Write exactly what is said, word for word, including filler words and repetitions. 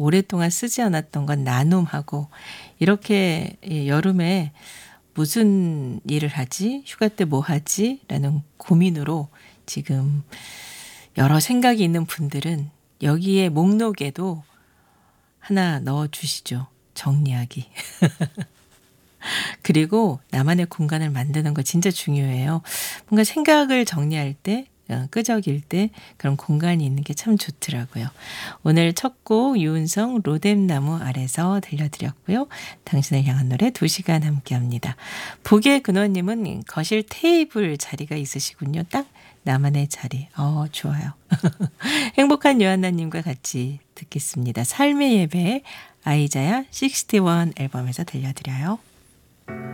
오랫동안 쓰지 않았던 건 나눔하고 이렇게 이 여름에 '무슨 일을 하지? 휴가 때 뭐 하지?' 라는 고민으로 지금 여러 생각이 있는 분들은 여기에 목록에도 하나 넣어 주시죠. 정리하기. 그리고 나만의 공간을 만드는 거 진짜 중요해요. 뭔가 생각을 정리할 때 어 끄적일 때 그런 공간이 있는 게 참 좋더라고요. 오늘 첫 곡 유은성 로뎀나무 아래서 들려드렸고요. 당신을 향한 노래 두 시간 함께합니다. 북의 근원님은 거실 테이블 자리가 있으시군요. 딱 나만의 자리. 어 좋아요. 행복한 요한나님과 같이 듣겠습니다. 삶의 예배 아이자야 육십일 앨범에서 들려드려요.